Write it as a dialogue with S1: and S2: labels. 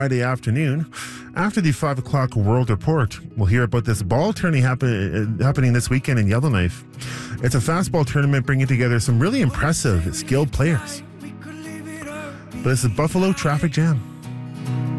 S1: Friday afternoon. After the 5 o'clock World Report, we'll hear about this ball tourney happening this weekend in Yellowknife. It's a fastball tournament bringing together some really impressive, skilled players. But it's the Buffalo Traffic Jam.